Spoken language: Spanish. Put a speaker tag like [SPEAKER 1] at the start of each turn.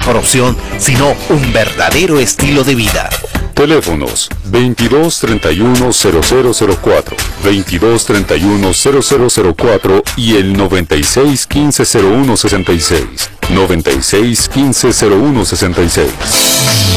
[SPEAKER 1] mejor opción, sino un verdadero estilo de vida.
[SPEAKER 2] Teléfonos 2231-0004, 2231-0004 y el 9615-0166, 9615-0166.